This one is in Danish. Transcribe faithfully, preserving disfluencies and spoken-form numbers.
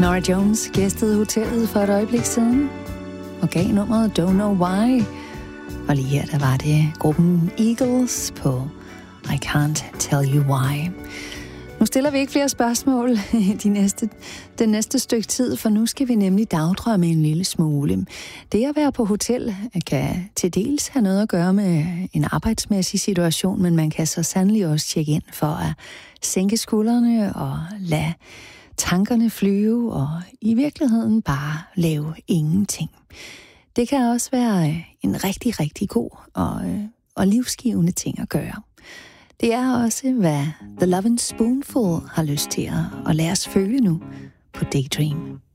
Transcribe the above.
Norah Jones gæstede hotellet for et øjeblik siden og gav nummeret Don't Know Why. Og lige her, der var det gruppen Eagles på I Can't Tell You Why. Nu stiller vi ikke flere spørgsmål de næste, den næste stykke tid, for nu skal vi nemlig dagdrømme en lille smule. Det at være på hotel kan til dels have noget at gøre med en arbejdsmæssig situation, men man kan så sandelig også tjekke ind for at sænke skuldrene og lade tankerne flyve og i virkeligheden bare lave ingenting. Det kan også være en rigtig, rigtig god og, og livsgivende ting at gøre. Det er også, hvad The Lovin' Spoonful har lyst til at, at lade os føle nu på Daydream.